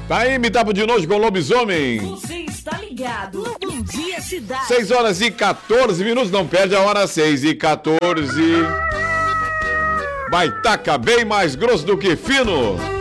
Tá aí, me tapa de noite com lobisomem. Você está ligado no Bom Dia Cidade. 6 horas e 14 minutos, não perde a hora, 6 e 14. Baitaca bem mais grosso do que fino.